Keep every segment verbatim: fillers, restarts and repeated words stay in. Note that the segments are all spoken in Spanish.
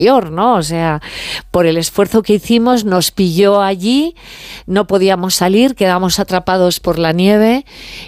¿no? O sea, por el esfuerzo que hicimos, nos pilló allí, no podíamos salir, quedamos atrapados por la nieve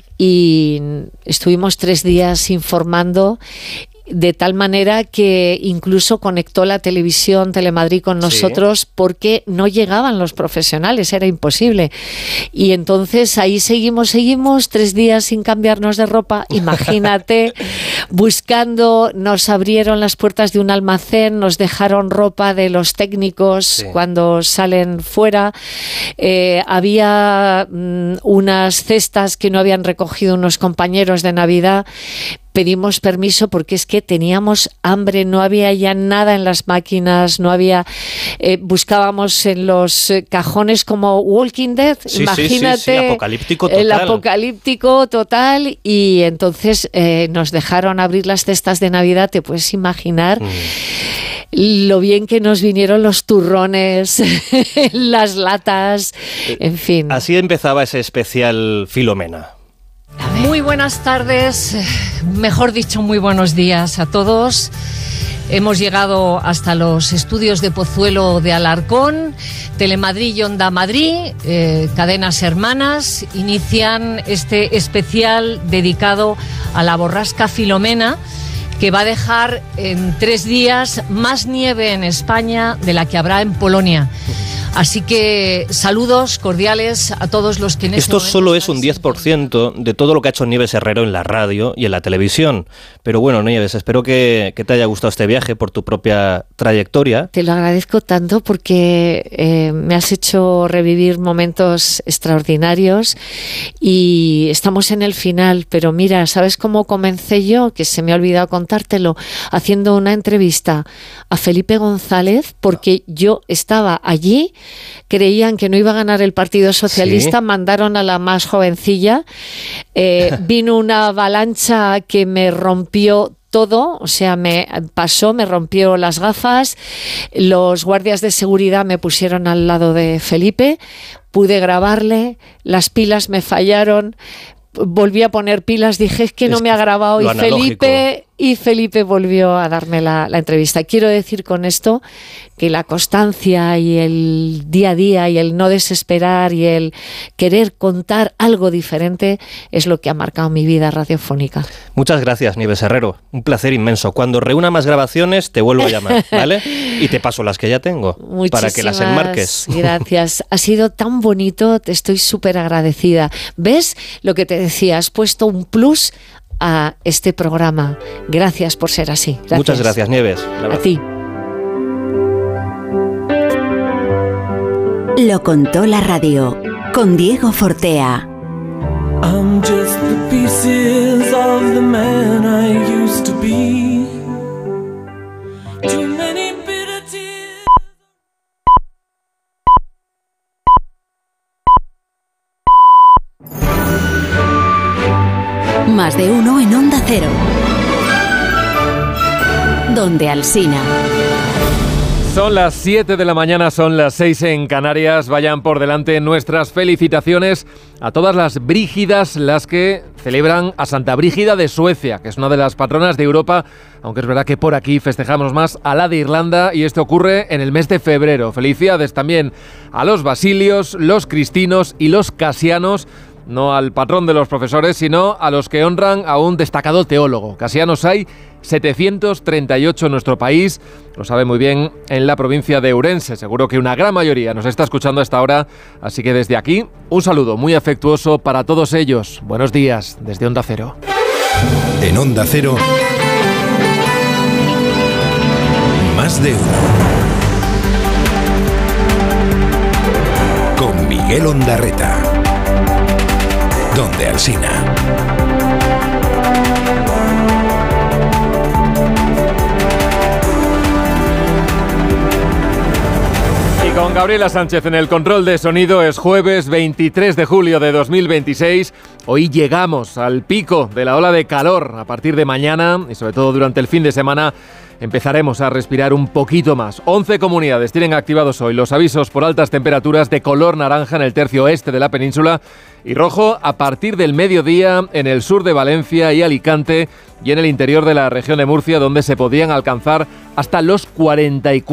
y estuvimos tres días informando, de tal manera que incluso conectó la televisión Telemadrid con nosotros, sí, porque no llegaban los profesionales, era imposible. Y entonces ahí seguimos, seguimos, tres días sin cambiarnos de ropa, imagínate, buscando, nos abrieron las puertas de un almacén, nos dejaron ropa de los técnicos, sí, cuando salen fuera, eh, había mm, unas cestas que no habían recogido unos compañeros de Navidad. Pedimos permiso porque es que teníamos hambre, no había ya nada en las máquinas, no había, eh, buscábamos en los eh, cajones como Walking Dead, sí, imagínate, sí, sí, sí, apocalíptico total. El apocalíptico total, y entonces eh, nos dejaron abrir las cestas de Navidad, te puedes imaginar. Mm. Lo bien que nos vinieron los turrones, las latas, en fin. Así empezaba ese especial Filomena. Muy buenas tardes, mejor dicho, muy buenos días a todos. Hemos llegado hasta los estudios de Pozuelo de Alarcón. Telemadrid y Onda Madrid, eh, cadenas hermanas, inician este especial dedicado a la borrasca Filomena, que va a dejar en tres días más nieve en España de la que habrá en Polonia. Así que saludos cordiales a todos los que en Esto solo es un diez por ciento de todo lo que ha hecho Nieves Herrero en la radio y en la televisión. Pero bueno, Nieves, espero que, que te haya gustado este viaje por tu propia trayectoria. Te lo agradezco tanto porque eh, me has hecho revivir momentos extraordinarios y estamos en el final. Pero mira, ¿sabes cómo comencé yo? Que se me ha olvidado contártelo, haciendo una entrevista a Felipe González, porque yo estaba allí. Creían que no iba a ganar el Partido Socialista, sí, mandaron a la más jovencilla, eh, vino una avalancha que me rompió todo, o sea, me pasó, me rompió las gafas, los guardias de seguridad me pusieron al lado de Felipe, pude grabarle, las pilas me fallaron, volví a poner pilas, dije, es que no me ha grabado, y Felipe, y Felipe volvió a darme la, la entrevista. Quiero decir con esto que la constancia y el día a día y el no desesperar y el querer contar algo diferente es lo que ha marcado mi vida radiofónica. Muchas gracias, Nieves Herrero. Un placer inmenso. Cuando reúna más grabaciones te vuelvo a llamar, ¿vale? Y te paso las que ya tengo. Muchísimas para que las enmarques. Gracias. Ha sido tan bonito, te estoy súper agradecida. ¿Ves lo que te decía? Has puesto un plus a este programa. Gracias por ser así. Gracias. Muchas gracias, Nieves. A ti. Lo contó la radio con Diego Fortea. I'm just the pieces of the man I used to be. Too many bitter tears. Más de uno en Onda Cero. Donde Alsina. Son las siete de la mañana, son las seis en Canarias. Vayan por delante nuestras felicitaciones a todas las brígidas, las que celebran a Santa Brígida de Suecia, que es una de las patronas de Europa, aunque es verdad que por aquí festejamos más a la de Irlanda, y esto ocurre en el mes de febrero. Felicidades también a los basilios, los cristinos y los casianos, no al patrón de los profesores, sino a los que honran a un destacado teólogo. Casianos hay setecientos treinta y ocho en nuestro país, lo sabe muy bien en la provincia de Ourense. Seguro que una gran mayoría nos está escuchando a esta hora, así que desde aquí un saludo muy afectuoso para todos ellos. Buenos días desde Onda Cero. En Onda Cero, más de uno. Con Miguel Ondarreta. Donde Alsina. Y con Gabriela Sánchez en el control de sonido. Es jueves veintitrés de julio de dos mil veintiséis. Hoy llegamos al pico de la ola de calor. A partir de mañana y sobre todo durante el fin de semana empezaremos a respirar un poquito más. once comunidades tienen activados hoy los avisos por altas temperaturas de color naranja en el tercio oeste de la península y rojo a partir del mediodía en el sur de Valencia y Alicante y en el interior de la región de Murcia, donde se podían alcanzar hasta los cuarenta y cuatro